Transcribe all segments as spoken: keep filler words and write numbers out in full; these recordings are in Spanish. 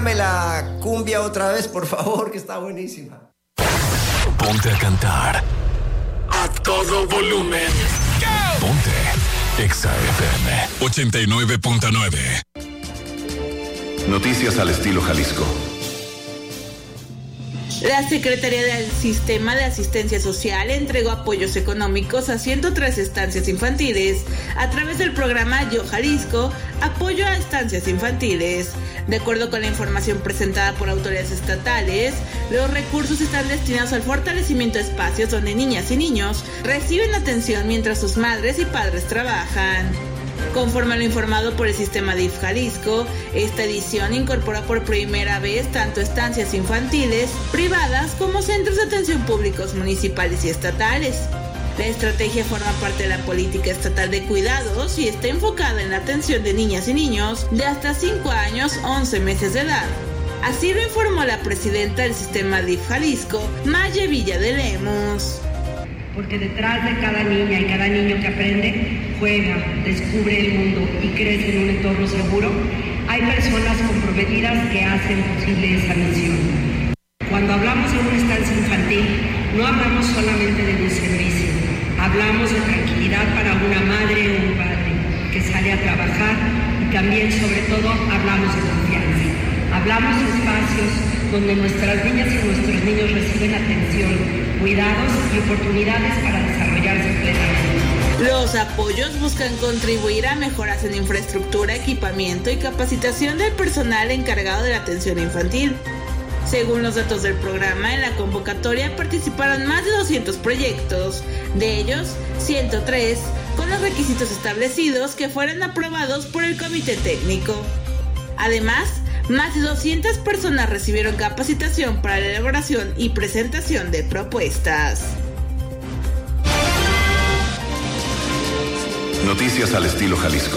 Póngame la cumbia otra vez, por favor, que está buenísima. Ponte a cantar a todo volumen. Go. Ponte Exa F M ochenta y nueve punto nueve. Noticias al estilo Jalisco. La Secretaría del Sistema de Asistencia Social entregó apoyos económicos a ciento tres estancias infantiles a través del programa Yo Jalisco, Apoyo a Estancias Infantiles. De acuerdo con la información presentada por autoridades estatales, los recursos están destinados al fortalecimiento de espacios donde niñas y niños reciben atención mientras sus madres y padres trabajan. Conforme a lo informado por el sistema D I F Jalisco, esta edición incorpora por primera vez tanto estancias infantiles, privadas, como centros de atención públicos municipales y estatales. La estrategia forma parte de la política estatal de cuidados y está enfocada en la atención de niñas y niños de hasta cinco años, once meses de edad. Así lo informó la presidenta del sistema D I F Jalisco, Maya Villa de Lemos. Porque detrás de cada niña y cada niño que aprende, juega, descubre el mundo y crece en un entorno seguro, hay personas comprometidas que hacen posible esa misión. Cuando hablamos de una estancia infantil, no hablamos solamente de un servicio, hablamos de tranquilidad para una madre o un padre que sale a trabajar y también, sobre todo, hablamos de confianza. Hablamos de espacios donde nuestras niñas y nuestros niños reciben atención, cuidados y oportunidades para desarrollarse plenamente. Los apoyos buscan contribuir a mejoras en infraestructura, equipamiento y capacitación del personal encargado de la atención infantil. Según los datos del programa, en la convocatoria participaron más de doscientos proyectos, de ellos ciento tres con los requisitos establecidos que fueron aprobados por el comité técnico. Además, más de doscientas personas recibieron capacitación para la elaboración y presentación de propuestas. Noticias al estilo Jalisco.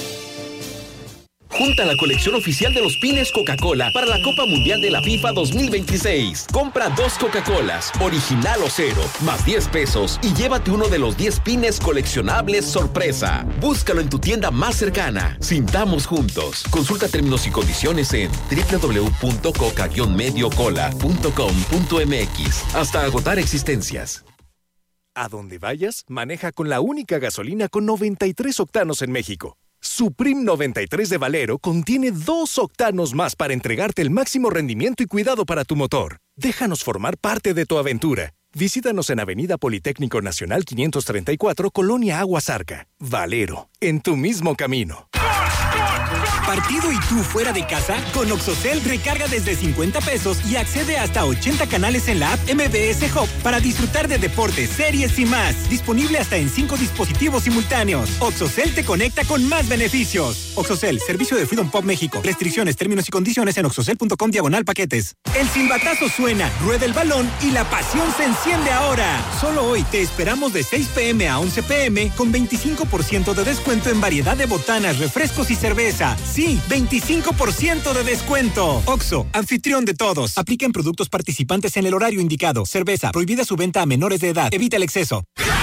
Junta la colección oficial de los pines Coca-Cola para la Copa Mundial de la FIFA dos mil veintiséis. Compra dos Coca-Colas, original o cero, más diez pesos y llévate uno de los diez pines coleccionables sorpresa. Búscalo en tu tienda más cercana. Sintamos juntos. Consulta términos y condiciones en doble u doble u doble u punto coca guion medio cola punto com punto m x. Hasta agotar existencias. A donde vayas, maneja con la única gasolina con noventa y tres octanos en México. Supreme noventa y tres de Valero contiene dos octanos más para entregarte el máximo rendimiento y cuidado para tu motor. Déjanos formar parte de tu aventura. Visítanos en Avenida Politécnico Nacional quinientos treinta y cuatro, Colonia Aguasarca. Valero, en tu mismo camino. ¿Partido y tú fuera de casa? Con Oxocel recarga desde cincuenta pesos y accede hasta ochenta canales en la app M B S Hub para disfrutar de deportes, series y más. Disponible hasta en cinco dispositivos simultáneos. Oxocel te conecta con más beneficios. Oxocel, servicio de Freedom Pop México. Restricciones, términos y condiciones en oxocel punto com diagonal paquetes. El silbatazo suena, rueda el balón y la pasión se enciende ahora. Solo hoy te esperamos de seis pm a once pm con veinticinco por ciento de descuento en variedad de botanas, refrescos y cerveza. Sí, veinticinco por ciento de descuento. Oxxo, anfitrión de todos. Aplica en productos participantes en el horario indicado. Cerveza, prohibida su venta a menores de edad. Evita el exceso.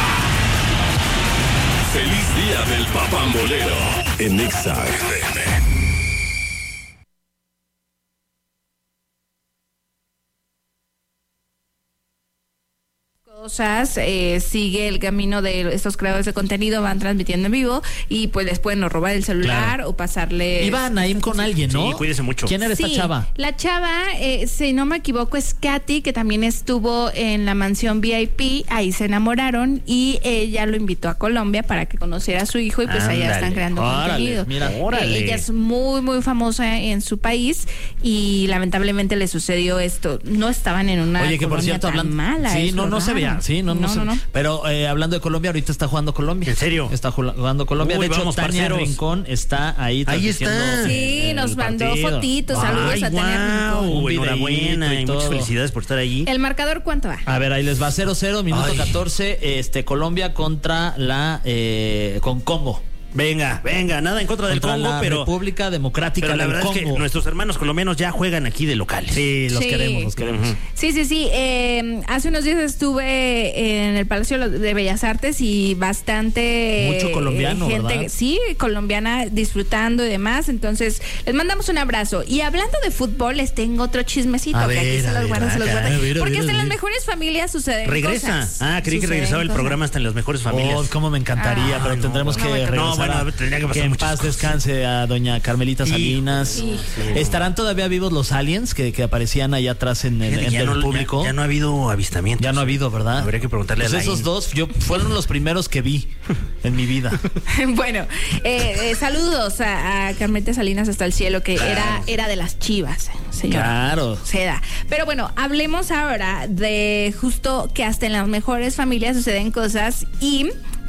Feliz día del papambolero en Exa F M. Cosas, eh, sigue el camino de estos creadores de contenido, van transmitiendo en vivo y pues les pueden robar el celular claro. o pasarle. Iba Naim con alguien, ¿no? Sí, cuídese mucho. ¿Quién era sí, esta chava? La chava, eh, si no me equivoco, es Katy, que también estuvo en la mansión V I P, ahí se enamoraron y ella lo invitó a Colombia para que conociera a su hijo y pues Ándale. allá están creando Órale, contenido. Mira, eh, ella es muy, muy famosa en su país y lamentablemente le sucedió esto. No estaban en una Oye, que por cierto, tan hablando, mala. sí, no, no raro. se veía, sí, no, no, no, se, no, no. Pero eh, hablando de Colombia, ahorita está jugando Colombia. ¿En serio? Está jugando Colombia. Uy, de hecho, vamos, Tania parceros. Rincón está ahí. Ahí está. Sí, nos mandó partido. fotitos, saludos Ay, a Tania wow, Rincón. enhorabuena y y todo. muchas felicidades por estar allí. ¿El marcador cuánto va? A ver, ahí les va cero cero, minuto Ay. catorce, este, Colombia contra la, eh, con Congo. Venga, venga, nada en contra del Contra Congo, la pero República Democrática pero la del verdad Congo. es que nuestros hermanos colombianos ya juegan aquí de locales. Sí, los Sí. queremos, los queremos. Ujú. Sí, sí, sí. Eh, hace unos días estuve en el Palacio de Bellas Artes y bastante Mucho colombiano, eh, gente, ¿verdad? sí, colombiana disfrutando y demás. Entonces, les mandamos un abrazo. Y hablando de fútbol, les tengo otro chismecito A que aquí ver, se a los ver, guardo, se los acá, guardo. a ver, a Porque ver, hasta a en las ver. mejores familias suceden Regresa. cosas. Ah, creí que Suceden regresaba el cosas. programa hasta en las mejores familias. Oh, cómo me encantaría, Ah, pero no, tendremos no, que no, regresar. bueno, a- tendría que pasar en muchas paz cosas. descanse a doña Carmelita Salinas. Sí. ¿Estarán todavía vivos los aliens que, que aparecían allá atrás en el, Fíjate que entre ya, el no, público? ya, ya no ha habido avistamientos. Ya no ha habido, ¿verdad? Habría que preguntarle Pues a la esos I N. dos yo, fueron los primeros que vi en mi vida. Bueno, eh, eh, saludos a, a Carmelita Salinas hasta el cielo, que Claro. era, era de las chivas, señora. Claro. Seda. Pero bueno, hablemos ahora de justo que hasta en las mejores familias suceden cosas y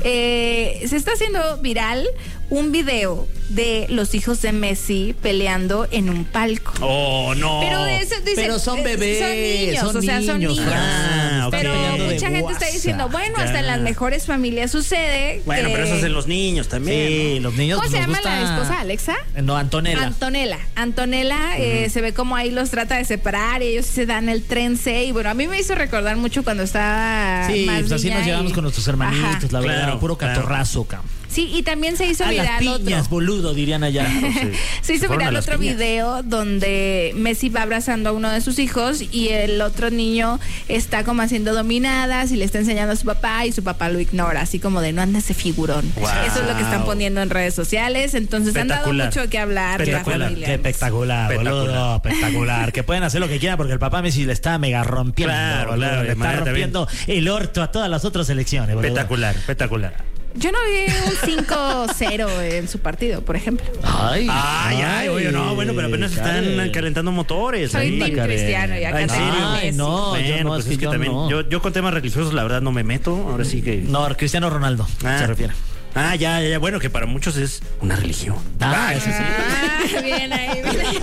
eh, se está haciendo viral un video de los hijos de Messi peleando en un palco. Oh, no. Pero, de eso, dice, Pero son eh, bebés, son niños, son o sea, son niños, niños. Ah, ok. Pero Peleando de mucha gente está guasa. diciendo, bueno, hasta Ya. en las mejores familias sucede. Bueno, que- pero eso es de los niños también. Sí, ¿no? los niños. ¿Cómo pues, se nos llama la gusta- esposa, Alexa? No, Antonella. Antonella. Antonella eh, se ve como ahí los trata de separar y ellos se dan el tren C. Y bueno, a mí me hizo recordar mucho cuando estaba Sí, más pues así niña nos y- llevamos con nuestros hermanitos, Ajá. la verdad, Claro, puro claro. catorrazo, cabrón. Sí, y también se hizo A las viral piñas, otro. boludo, dirían allá. Se hizo Fueron a viral las otro piñas. video donde Messi va abrazando a uno de sus hijos y el otro niño está como haciendo dominadas y le está enseñando a su papá y su papá lo ignora, así como de no andes de figurón. Wow. Eso es lo que están poniendo en redes sociales, entonces han dado Espectacular. mucho que hablar de la Espectacular. familia. Qué espectacular, Espectacular. boludo, espectacular. Que pueden hacer lo que quieran porque el papá Messi le está mega rompiendo, Claro, boludo, claro, le de está manera rompiendo el orto a todas las otras selecciones, boludo. Espectacular, espectacular. Yo no vi un cinco cero en su partido, por ejemplo. Ay, Ay, ay, oye, no, bueno, pero apenas están Karen. calentando motores. Soy ahí. team Karen. cristiano y acá Ah, ¿en tengo serio? a Ay, Messi. no, Bueno, yo no, pues es que, es que yo también, no. yo, yo con temas religiosos la verdad no me meto, ahora sí que... No, Cristiano Ronaldo Ah. se refiere. Ah, ya, ya, ya, bueno, que para muchos es una religión. Ah, eso sí. Ah, bien ahí, bien ahí.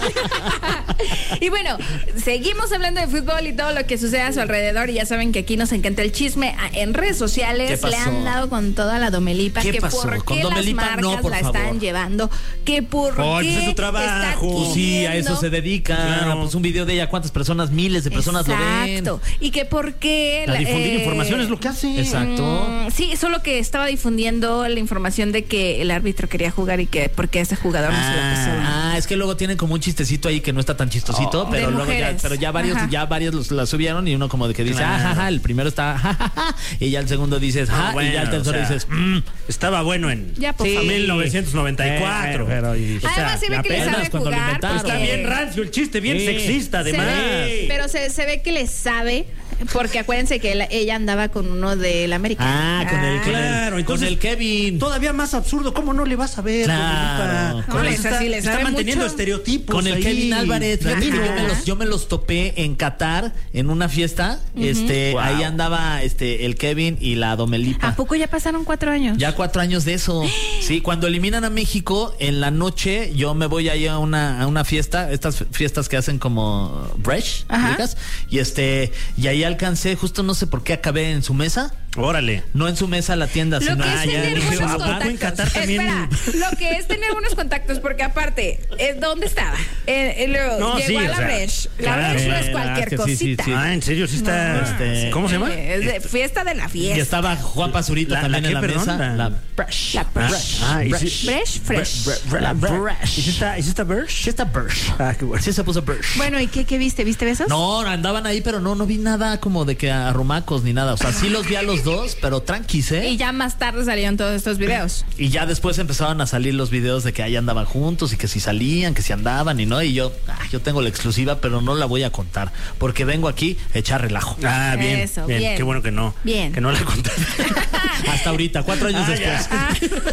Y bueno, seguimos hablando de fútbol y todo lo que sucede a su alrededor. Y ya saben que aquí nos encanta el chisme. Ah, En redes ¿Qué sociales pasó? le han dado con toda la Domelipa. ¿Qué Que pasó? por Con qué las Domelipa marcas no, por la favor. están llevando. Que por Oh, qué ese es su trabajo. está Pues sí, a eso se dedica. Claro. Pues un video de ella, ¿cuántas personas? Miles de personas lo ven. Exacto. Y que por qué... La la- difundir eh, información es lo que hace. Exacto. Mm, sí, solo que estaba difundiendo la información de que el árbitro quería jugar y que porque ese jugador no se lo pasó. Ah, es que luego tienen como un chistecito ahí que no está tan chistosito, Oh. pero De luego ya, mujeres. pero ya varios, Ajá. ya varios los, la subieron y uno como de que dice, Claro. ah, ja, ja, el primero está, ja, ja, ja, y ya el segundo dices, Ah, ja, bueno, y ya el tercero o sea, dices, mm. Estaba bueno en Ya, por sí, favor. mil novecientos noventa y cuatro. Eh, pero, y- O sea, Además, se ve que le apenas sabe cuando lo jugar. inventaron. Está porque- bien rancio el chiste, bien Sí. sexista Se además. ve- pero se, se ve que le sabe, porque acuérdense que él- ella andaba con uno del América. Ah, con el, Ah. con el- Claro, entonces- con el Kevin. Todavía más absurdo, ¿cómo no le vas a ver? Claro. Dominica? No, Con le- está, sí le está sabe manteniendo mucho. estereotipos. Con el ahí. Kevin Álvarez, fíjate que Ajá. yo me los, yo me los topé en Qatar en una fiesta. Este, Wow. ahí andaba este el Kevin y la Domelipa. ¿A poco ya pasaron cuatro años? Ya cuatro años de eso. Sí, cuando eliminan a México, en la noche yo me voy ahí a una, a una fiesta, estas fiestas que hacen como Bresh, Ajá. ubicas, y este, y ahí alcancé, justo no sé por qué acabé en su mesa. Órale. No en su mesa la tienda, Lo sino que es ah, ya, tener dije, buenos ah, contactos. en Qatar también. Espera, lo que es tener buenos contactos, porque aparte, eh, ¿dónde estaba? Eh, eh, luego No, llegó sí, a o la sea, Bresh. La claro, Bresh no es eh, cualquier es que sí, sí, cosita. sí. Ah, en serio, sí está. No, este, ¿Cómo se llama? Es de fiesta de la y fiesta. estaba Juan Pazurita La- también la en la qué, perdón, mesa. la- La Bresh. La Bresh. Ah, y Bresh. sí- Bresh, fresh. Bre- bre- La ¿Y Bresh. si está, y si está Bersh? Sí está Bresh. Ah, qué bueno. Sí se puso Bresh. Bueno, ¿y qué, qué viste? ¿Viste besos? No, andaban ahí, pero no, no vi nada como de que arrumacos ni nada. O sea, sí los vi a los dos, pero tranquis, ¿eh? Y ya más tarde salieron todos estos videos. Y ya después empezaban a salir los videos de que ahí andaban juntos y que si salían, que si andaban y no. Y yo, ah, yo tengo la exclusiva, pero no la voy a contar porque vengo aquí a echar relajo. Ah, bien, Eso, bien. bien. Qué bueno que no. Bien. Que no la contaste. Hasta ahorita, cuatro años Ah, ya. después.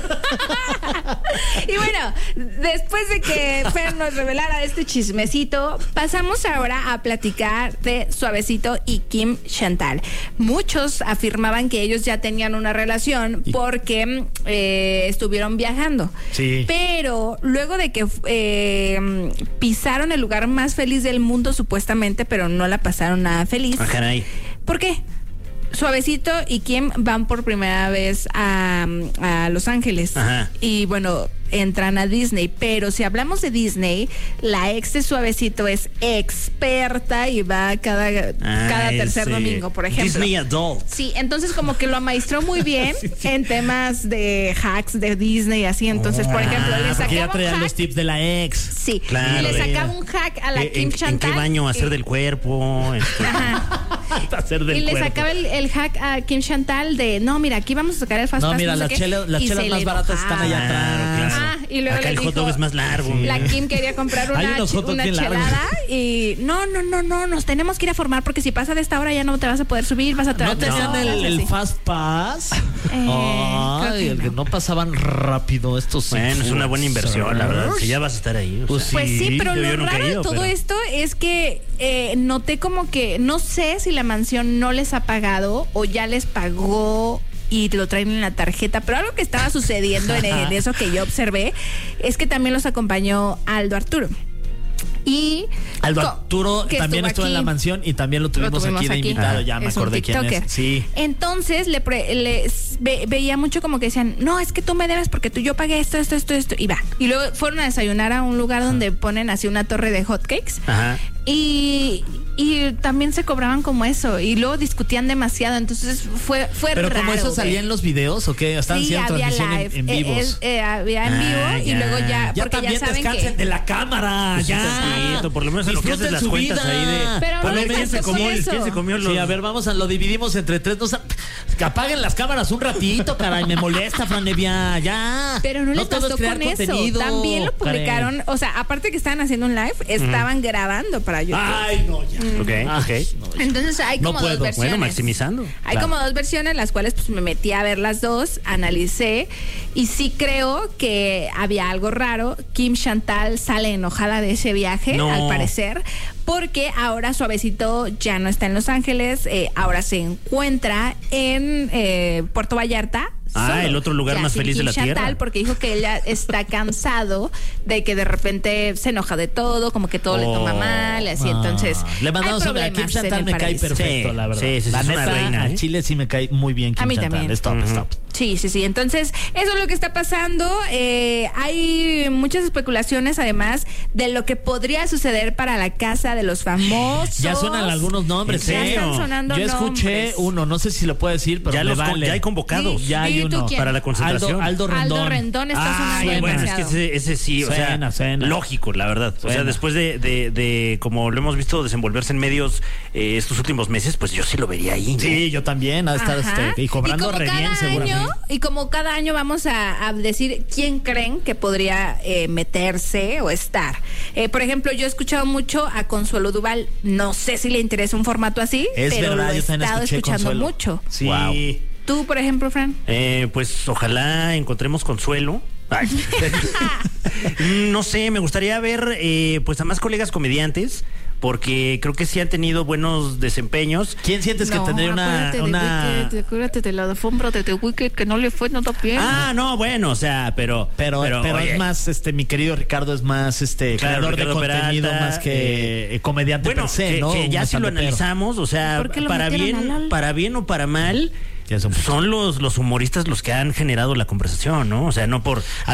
Y bueno, después de que Fer nos revelara este chismecito, pasamos ahora a platicar de Suavecito y Kim Chantal. Muchos afirmaban que ellos ya tenían una relación porque eh, estuvieron viajando. Sí. Pero luego de que eh, pisaron el lugar más feliz del mundo supuestamente, pero no la pasaron nada feliz. Ah, caray. ¿Por qué? Suavecito y Kim van por primera vez a, a Los Ángeles. Ajá. Y bueno, entran a Disney, pero si hablamos de Disney, la ex de Suavecito es experta y va cada, ah, cada tercer ese, domingo, por ejemplo. Disney Adult. Sí, entonces como que lo amaestró muy bien sí, sí. en temas de hacks de Disney y así. Entonces, oh, por ejemplo, le sacaba ya traían un hack, los tips de la ex. Sí, claro, y le sacaba un hack a la eh, Kim en, Chantal. ¿En qué baño hacer eh, del cuerpo? Este. Ajá. hacer del y le cuerpo. sacaba el, el hack a Kim Chantal de, no, mira, aquí vamos a sacar el fast No, pass, mira, no sé las, qué, chela, las chelas más baratas están allá atrás. Ah, y luego acá le el hot dog dijo, es más largo. Sí. La Kim quería comprar una, una chelada y no, no, no, no, nos tenemos que ir a formar porque si pasa de esta hora ya no te vas a poder subir, vas a ¿No tenían no, el, el fast pass? Eh, Ay, que el no. que no pasaban rápido estos. Bueno, es una buena inversión, la verdad, que ya vas a estar ahí. O pues, sea. pues sí, pero yo, lo yo no raro caído, de todo pero... esto es que eh, noté como que no sé si la mansión no les ha pagado o ya les pagó y te lo traen en la tarjeta, pero algo que estaba sucediendo en, en eso que yo observé es que también los acompañó Aldo Arturo. Y Aldo Arturo también estuvo aquí. en la mansión y también lo tuvimos, lo tuvimos aquí de aquí. invitado. Ya me es acordé quién es. Sí. Entonces le, pre, le ve, veía mucho como que decían, no, es que tú me debes porque tú yo pagué esto, esto, esto, esto. Y va. Y luego fueron a desayunar a un lugar donde Ajá. ponen así una torre de hotcakes. Ajá. Y, y también se cobraban como eso. Y luego discutían demasiado. Entonces fue, fue Pero raro. ¿Pero como eso salía en los videos o qué? ¿Estaban sí, haciendo transmisión live. en, en vivos? Eh, eh, eh, había en vivo ah, y luego ya... Ya porque también ya saben descansen que... de la cámara. Pues ya. Sí, por lo menos en lo que haces las cuentas vida. ahí de... Pero a ver, ¿quién se comió, ¿quién se comió los...? Sí, a ver, vamos a lo dividimos entre tres. Nos, que apaguen las cámaras un ratito, caray. Me molesta, Fran Evia. Ya. Pero no les no bastó con contenido, eso. También lo publicaron. Karen. O sea, aparte que estaban haciendo un live, estaban mm. grabando para YouTube. Ay, no, ya. Mm. Ok, ok. No, entonces hay como no puedo. dos versiones. Bueno, maximizando. Hay claro. como dos versiones, las cuales pues me metí a ver las dos, analicé y sí creo que había algo raro. Kim Chantal sale enojada de ese viaje, no. al parecer, porque ahora Suavecito ya no está en Los Ángeles, eh, ahora se encuentra en eh, Puerto Vallarta. Ah, Solo. el otro lugar ya, más feliz Kim de la Chantal, tierra. Porque dijo que ella está cansado de que de repente se enoja de todo, como que todo oh, le toma mal, así. Ah, entonces, le mandamos a Kim Chantal, me cae perfecto, sí, la verdad. Sí, sí, la es neta, una reina, a ¿eh? Chile sí me cae muy bien Kim a mí Chantal. También. Stop, uh-huh. stop. Sí, sí, sí. Entonces, eso es lo que está pasando. Eh, hay muchas especulaciones, además, de lo que podría suceder para la casa de los famosos. Ya suenan algunos nombres, ya ¿eh? están sonando Yo escuché nombres. uno, no sé si lo puedo decir, pero ya, me los vale. con, ya hay convocados. Sí, ya hay uno para la concentración. Aldo, Aldo Rendón. Aldo Rendón está sonando. Ay, bueno, es que ese, ese sí, o suena, sea, suena. lógico, la verdad. Suena. O sea, después de, de, de, como lo hemos visto desenvolverse en medios eh, estos últimos meses, pues yo sí lo vería ahí. ¿no? Sí, yo también. A estar, este, y cobrando y re bien, año, seguramente. Y como cada año vamos a, a decir quién creen que podría eh, meterse o estar. Eh, por ejemplo, yo he escuchado mucho a Consuelo Duval. No sé si le interesa un formato así, es pero verdad, lo he yo estado escuchando Consuelo. mucho. Sí. Wow. ¿Tú, por ejemplo, Fran? Eh, pues ojalá encontremos consuelo. Ay. No sé, me gustaría ver eh, pues a más colegas comediantes, porque creo que sí han tenido buenos desempeños. ¿Quién sientes no, que tendría una... Acuérdate, una... de Wicked, acuérdate de la alfombra de The Wicked, que no le fue nada bien. Ah, no, bueno, o sea, pero... Pero, pero, pero es más, este, mi querido Ricardo es más este claro, creador Ricardo de contenido Peralta, más que eh, comediante bueno, per se, que, ¿no? que ya si lo analizamos, o sea, para bien, para bien o para mal, son los, los humoristas los que han generado la conversación, ¿no? O sea, no por...